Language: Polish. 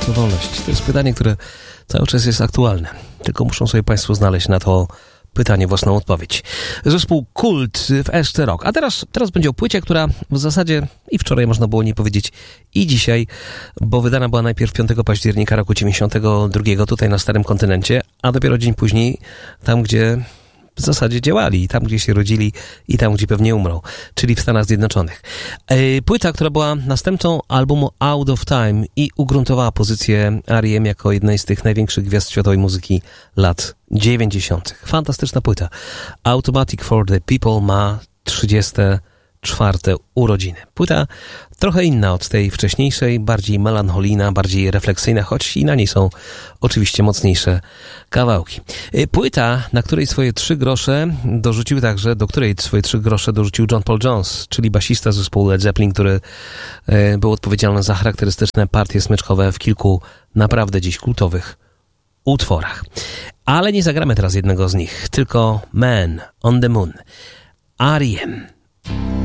to wolność? To jest pytanie, które cały czas jest aktualne. Tylko muszą sobie Państwo znaleźć na to pytanie własną odpowiedź. Zespół Kult w SC Rock. A teraz będzie o płycie, która w zasadzie i wczoraj można było nie powiedzieć i dzisiaj, bo wydana była najpierw 5 października roku 92 tutaj na Starym Kontynencie, a dopiero dzień później tam, gdzie w zasadzie działali, tam gdzie się rodzili i tam gdzie pewnie umrą, czyli w Stanach Zjednoczonych. Płyta, która była następcą albumu Out of Time i ugruntowała pozycję R.E.M. jako jednej z tych największych gwiazd światowej muzyki lat 90. Fantastyczna płyta. Automatic for the People ma 34 urodziny. Płyta trochę inna od tej wcześniejszej, bardziej melancholijna, bardziej refleksyjna, choć i na niej są oczywiście mocniejsze kawałki. Płyta, na której swoje 3 grosze dorzucił także, do której swoje 3 grosze dorzucił John Paul Jones, czyli basista zespołu Led Zeppelin, który był odpowiedzialny za charakterystyczne partie smyczkowe w kilku naprawdę dziś kultowych utworach. Ale nie zagramy teraz jednego z nich, tylko Man on the Moon. R.E.M.